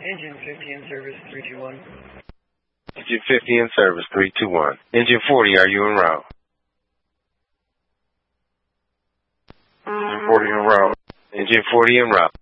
Engine 50 in service, 321. Engine 50 in service, 321. Engine 40, are you en route? Engine 40 en route. Engine 40 en route.